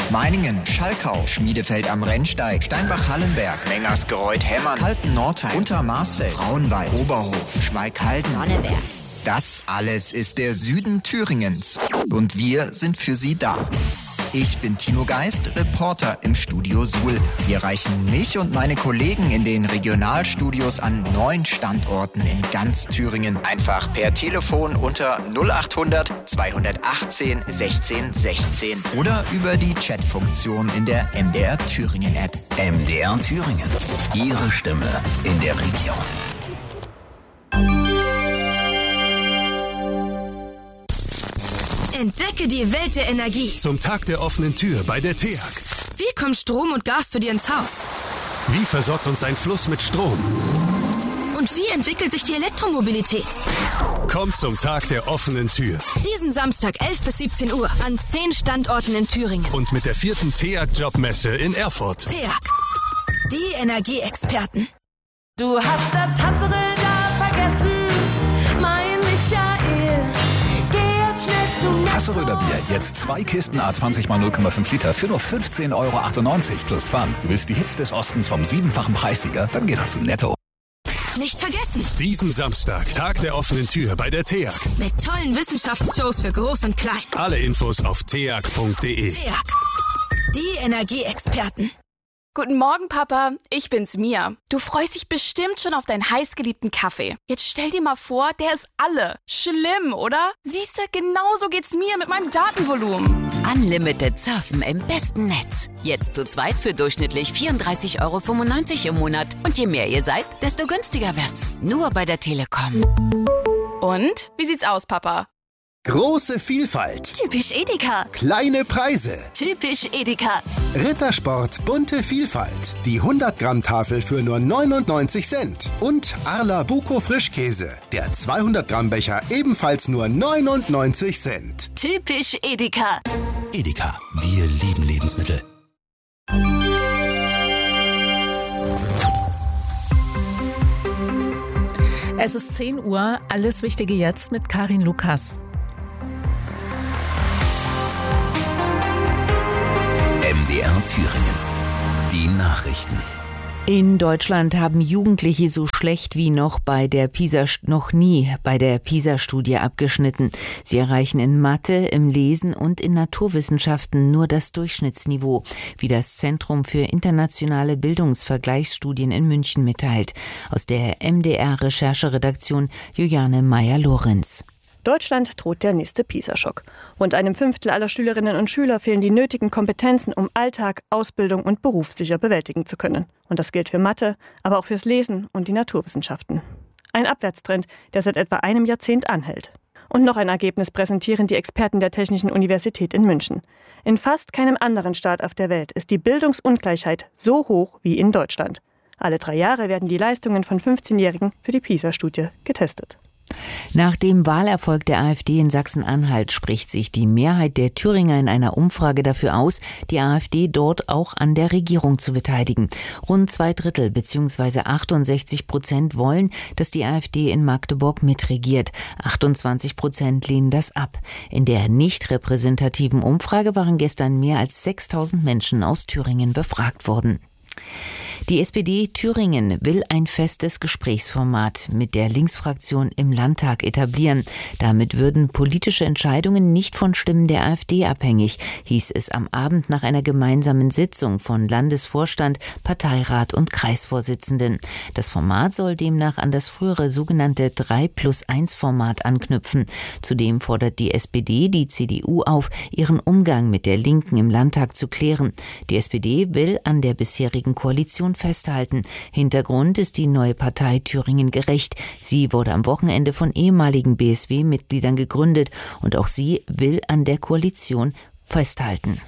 Meiningen, Schalkau, Schmiedefeld am Rennsteig, Steinbach-Hallenberg, Mengersgereuth-Hemmern, Kalten-Nordheim, Untermarsfeld, Frauenwald, Oberhof, Schmalkalden, Nonneberg. Das alles ist der Süden Thüringens. Und wir sind für Sie da. Ich bin Tino Geist, Reporter im Studio Suhl. Sie erreichen mich und meine Kollegen in den Regionalstudios an 9 Standorten in ganz Thüringen. Einfach per Telefon unter 0800 218 16 16 oder über die Chatfunktion in der MDR Thüringen App. MDR Thüringen. Ihre Stimme in der Region. Entdecke die Welt der Energie. Zum Tag der offenen Tür bei der TEAG. Wie kommt Strom und Gas zu dir ins Haus? Wie versorgt uns ein Fluss mit Strom? Und wie entwickelt sich die Elektromobilität? Kommt zum Tag der offenen Tür. Diesen Samstag 11 bis 17 Uhr an 10 Standorten in Thüringen. Und mit der 4. TEAG-Jobmesse in Erfurt. TEAG. Die Energieexperten. Du hast das Hassel da vergessen, mein Michael. Hasseröder Bier, jetzt 2 Kisten A20 x 0,5 Liter für nur 15,98 € plus Pfand. Du willst die Hits des Ostens vom 7-fachen Preissieger? Dann geh doch zu Netto. Nicht vergessen. Diesen Samstag, Tag der offenen Tür bei der TEAG. Mit tollen Wissenschaftsshows für Groß und Klein. Alle Infos auf teag.de. TEAG. Die Energieexperten. Guten Morgen, Papa. Ich bin's, Mia. Du freust dich bestimmt schon auf deinen heißgeliebten Kaffee. Jetzt stell dir mal vor, der ist alle. Schlimm, oder? Siehst du, genauso geht's mir mit meinem Datenvolumen. Unlimited Surfen im besten Netz. Jetzt zu zweit für durchschnittlich 34,95 € im Monat. Und je mehr ihr seid, desto günstiger wird's. Nur bei der Telekom. Und? Wie sieht's aus, Papa? Große Vielfalt. Typisch Edeka. Kleine Preise. Typisch Edeka. Rittersport, bunte Vielfalt. Die 100-Gramm-Tafel für nur 99 Cent. Und Arla Buko Frischkäse. Der 200-Gramm-Becher ebenfalls nur 99 Cent. Typisch Edeka. Edeka, wir lieben Lebensmittel. Es ist 10 Uhr, alles Wichtige jetzt mit Karin Lukas. MDR Thüringen. Die Nachrichten. In Deutschland haben Jugendliche so schlecht wie noch nie bei der PISA-Studie abgeschnitten. Sie erreichen in Mathe, im Lesen und in Naturwissenschaften nur das Durchschnittsniveau, wie das Zentrum für internationale Bildungsvergleichsstudien in München mitteilt. Aus der MDR-Rechercheredaktion Juliane Meyer-Lorenz. Deutschland droht der nächste PISA-Schock. Rund einem Fünftel aller Schülerinnen und Schüler fehlen die nötigen Kompetenzen, um Alltag, Ausbildung und Beruf sicher bewältigen zu können. Und das gilt für Mathe, aber auch fürs Lesen und die Naturwissenschaften. Ein Abwärtstrend, der seit etwa einem Jahrzehnt anhält. Und noch ein Ergebnis präsentieren die Experten der Technischen Universität in München. In fast keinem anderen Staat auf der Welt ist die Bildungsungleichheit so hoch wie in Deutschland. Alle 3 Jahre werden die Leistungen von 15-Jährigen für die PISA-Studie getestet. Nach dem Wahlerfolg der AfD in Sachsen-Anhalt spricht sich die Mehrheit der Thüringer in einer Umfrage dafür aus, die AfD dort auch an der Regierung zu beteiligen. Rund 2/3 bzw. 68% wollen, dass die AfD in Magdeburg mitregiert. 28% lehnen das ab. In der nicht repräsentativen Umfrage waren gestern mehr als 6.000 Menschen aus Thüringen befragt worden. Die SPD Thüringen will ein festes Gesprächsformat mit der Linksfraktion im Landtag etablieren. Damit würden politische Entscheidungen nicht von Stimmen der AfD abhängig, hieß es am Abend nach einer gemeinsamen Sitzung von Landesvorstand, Parteirat und Kreisvorsitzenden. Das Format soll demnach an das frühere sogenannte 3+1-Format anknüpfen. Zudem fordert die SPD die CDU auf, ihren Umgang mit der Linken im Landtag zu klären. Die SPD will an der bisherigen Koalition festhalten. Hintergrund ist die neue Partei Thüringen gerecht. Sie wurde am Wochenende von ehemaligen BSW-Mitgliedern gegründet und auch sie will an der Koalition festhalten.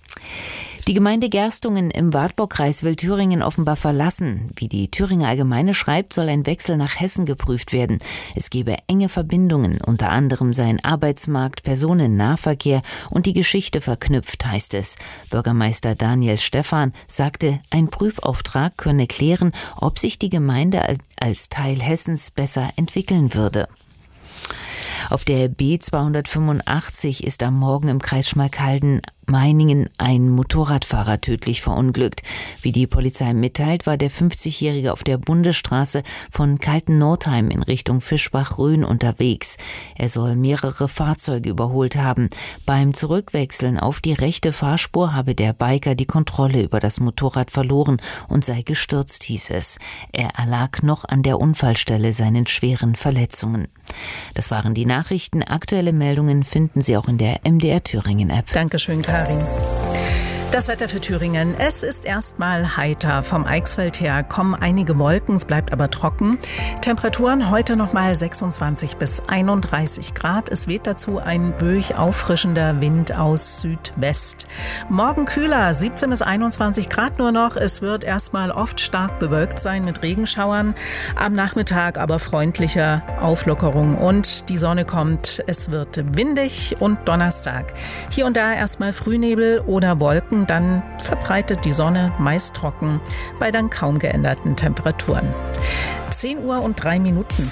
Die Gemeinde Gerstungen im Wartburgkreis will Thüringen offenbar verlassen. Wie die Thüringer Allgemeine schreibt, soll ein Wechsel nach Hessen geprüft werden. Es gebe enge Verbindungen, unter anderem seien Arbeitsmarkt, Personennahverkehr und die Geschichte verknüpft, heißt es. Bürgermeister Daniel Stephan sagte, ein Prüfauftrag könne klären, ob sich die Gemeinde als Teil Hessens besser entwickeln würde. Auf der B285 ist am Morgen im Kreis Schmalkalden Meiningen ein Motorradfahrer tödlich verunglückt. Wie die Polizei mitteilt, war der 50-Jährige auf der Bundesstraße von Kalten-Nordheim in Richtung Fischbach-Rhön unterwegs. Er soll mehrere Fahrzeuge überholt haben. Beim Zurückwechseln auf die rechte Fahrspur habe der Biker die Kontrolle über das Motorrad verloren und sei gestürzt, hieß es. Er erlag noch an der Unfallstelle seinen schweren Verletzungen. Das waren die Nachrichten. Aktuelle Meldungen finden Sie auch in der MDR Thüringen App. Dankeschön, Karin. Das Wetter für Thüringen. Es ist erstmal heiter. Vom Eichsfeld her kommen einige Wolken, es bleibt aber trocken. Temperaturen heute nochmal 26 bis 31 Grad. Es weht dazu ein böig auffrischender Wind aus Südwest. Morgen kühler, 17 bis 21 Grad nur noch. Es wird erstmal oft stark bewölkt sein mit Regenschauern. Am Nachmittag aber freundlicher Auflockerung und die Sonne kommt. Es wird windig und Donnerstag. Hier und da erstmal Frühnebel oder Wolken. Dann verbreitet die Sonne, meist trocken, bei dann kaum geänderten Temperaturen. 10 Uhr und 3 Minuten.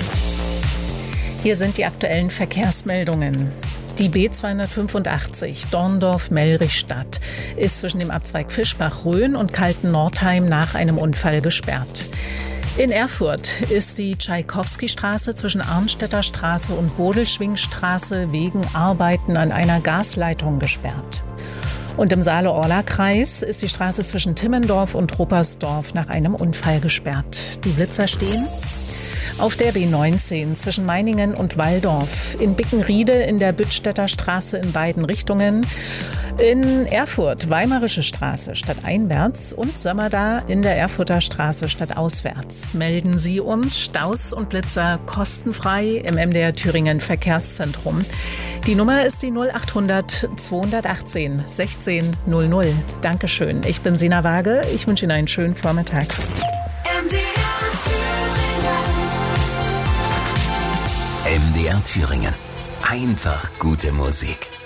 Hier sind die aktuellen Verkehrsmeldungen. Die B285 Dorndorf-Mellrichstadt ist zwischen dem Abzweig Fischbach-Rhön und Kalten-Nordheim nach einem Unfall gesperrt. In Erfurt ist die Tschaikowski-Straße zwischen Arnstädter Straße und Bodelschwingstraße wegen Arbeiten an einer Gasleitung gesperrt. Und im Saale-Orla-Kreis ist die Straße zwischen Timmendorf und Ruppersdorf nach einem Unfall gesperrt. Die Blitzer stehen auf der B19 zwischen Meiningen und Walldorf, in Bickenriede in der Büttstädter Straße in beiden Richtungen, in Erfurt Weimarische Straße stadteinwärts und Sömmerda in der Erfurter Straße stadtauswärts. Melden Sie uns Staus und Blitzer kostenfrei im MDR Thüringen Verkehrszentrum. Die Nummer ist die 0800 218 16 00. Dankeschön. Ich bin Sina Waage. Ich wünsche Ihnen einen schönen Vormittag. MDR Thüringen. Einfach gute Musik.